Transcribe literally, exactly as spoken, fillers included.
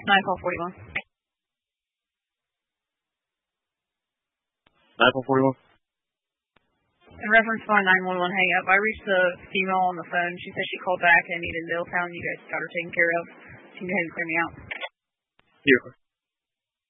nine four forty-one. nine four forty-one. In reference to my nine one one hang up, I reached the female on the phone. She said she called back and needed Middletown. You guys got her taken care of. She can go ahead and clear me out. Here.